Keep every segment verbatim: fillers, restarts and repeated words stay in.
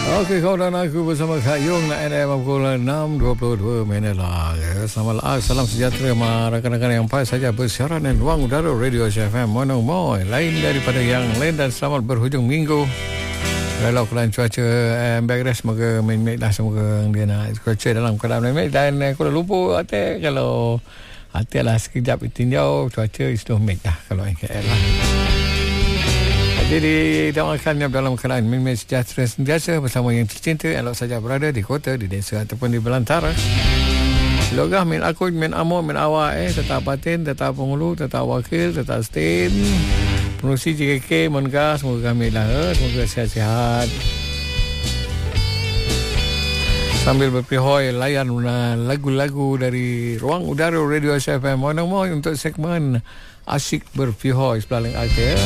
Okey, kau dan aku bersama Kak Yung nak N M pukul enam dua puluh dua minit lah. Selamat malam, salam sejahtera rakan-rakan yang baik saja bersiaran dan ruang udara Radio F M Monong Moy. Lain daripada yang lain dan selamat berhujung minggu. Kalau keadaan cuaca eh, baik, semoga main-main lah, semoga dia nak cuaca dalam keadaan main-main. Dan eh, Kuala Lumpur hati kalau hati lah sekejap tinjau cuaca istilah main lah kalau N K L lah. Jadi doakan dalam keadaan main-main sejahtera sentiasa bersama yang tercinta elok saja berada di kota, di desa ataupun di belantara. Logah min aku, min amor, min awak eh tetap batin, tetap penghulu, tetap wakil, tetap stain. Penusi J K K Monkah, semoga kami lah eh, semoga sihat-sihat. Sambil berpihoi layan lagu-lagu dari ruang udara Radio F M Monong Moy untuk segmen Asyik Berpihoi sebelah link akhir.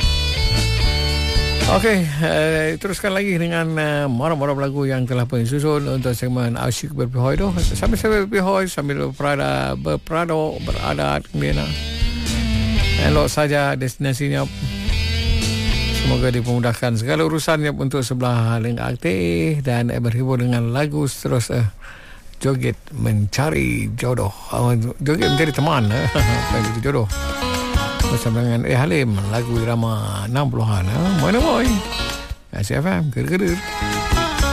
Okey, uh, teruskan lagi dengan uh, marah-marah lagu yang telah pun disusun untuk segmen Asyik Berpihoi tu. Sambil-sambil berpihoi, sambil berperada, berperado, beradat, kemudian elok saja destinasinya. Semoga dipermudahkan segala urusannya untuk sebelah link aktif dan uh, berhibur dengan lagu seterus uh, joget mencari jodoh. Uh, joget mencari teman, uh, mencari jodoh. Bersama dengan Eh Halim, lagu drama enam puluhan. Mana boy? S F M, ger-ger.